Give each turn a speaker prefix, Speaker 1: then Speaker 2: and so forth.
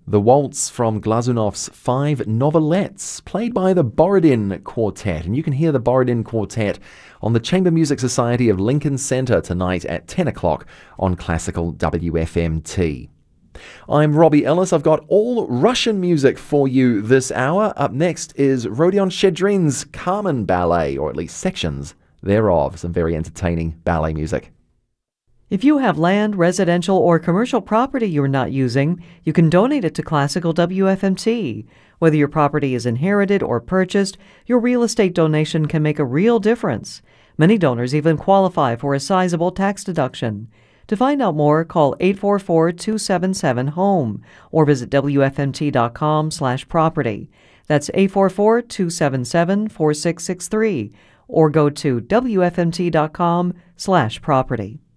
Speaker 1: The waltz from Glazunov's 5 novelettes, played by the Borodin Quartet. And you can hear the Borodin Quartet on the Chamber Music Society of Lincoln Center tonight at 10 o'clock on Classical WFMT. I'm Robbie Ellis. I've got all Russian music for you this hour. Up next is Rodion Shchedrin's Carmen Ballet, or at least sections thereof. Some very entertaining ballet music.
Speaker 2: If you have land, residential, or commercial property you're not using, you can donate it to Classical WFMT. Whether your property is inherited or purchased, your real estate donation can make a real difference. Many donors even qualify for a sizable tax deduction. To find out more, call 844-277-HOME or visit WFMT.com/property. That's 844-277-4663 or go to WFMT.com/property.